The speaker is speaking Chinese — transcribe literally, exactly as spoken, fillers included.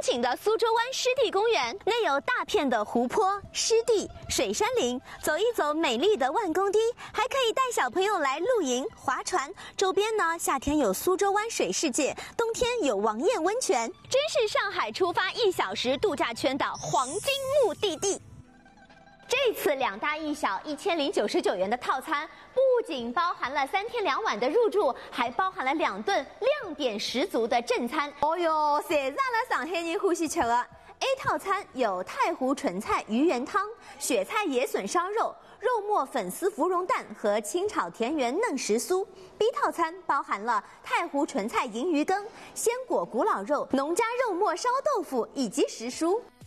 请的苏州湾湿地公园，内有大片的湖泊、湿地、水杉林，走一走美丽的万公堤，还可以带小朋友来露营、划船。周边呢，夏天有苏州湾水世界，冬天有王堰温泉，真是上海出发一小时度假圈的黄金目的地。这次两大一小一千零九十九元的套餐，不仅包含了三天两晚的入住，还包含了两顿亮点十足的正餐。哦哟，侪是阿拉上海人欢喜吃的。A 套餐有太湖纯菜鱼圆汤、雪菜野笋烧肉、肉末粉丝芙蓉蛋和清炒田园嫩时酥。B 套餐包含了太湖纯菜银鱼羹、鲜果古老肉、农家肉末烧豆腐以及时蔬。